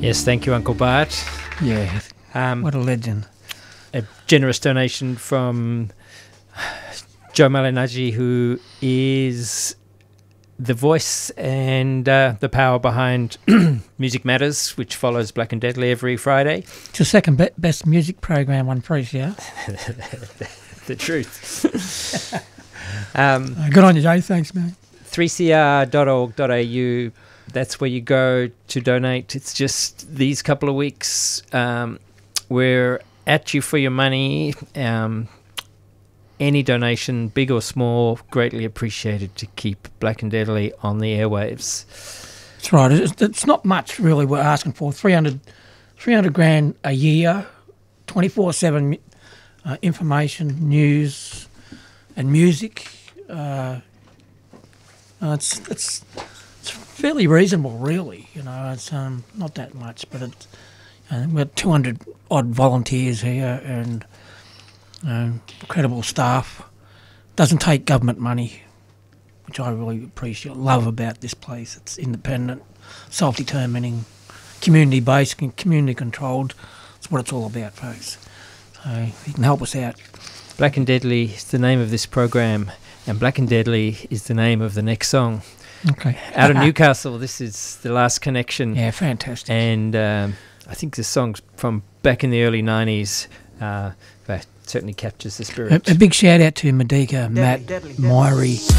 Yes, thank you, Uncle Bart. Yeah, what a legend. A generous donation from Joe Malignaggi, who is the voice and the power behind Music Matters, which follows Black and Deadly every Friday. It's the second best music program on 3CR. The truth. Good on you, Joe. Thanks, mate. 3cr.org.au. That's where you go to donate. It's just these couple of weeks. We're at you for your money. Any donation, big or small, greatly appreciated to keep Black and Deadly on the airwaves. That's right. It's not much, really, we're asking for. 300 grand a year, 24/7 information, news and music. It's fairly reasonable, really. You know, it's not that much, but it's we've got 200 odd volunteers here and incredible staff. Doesn't take government money, which I really love about this place. It's independent, self-determining, community-based and community-controlled. That's what it's all about, folks. So you can help us out. Black and Deadly is the name of this program, and Black and Deadly is the name of the next song. Okay. Out of Newcastle, this is The Last Connection. Yeah, fantastic. And I think this song's from back in the early 90s. But certainly captures the spirit. A big shout out to Madika, Matt, Myrie.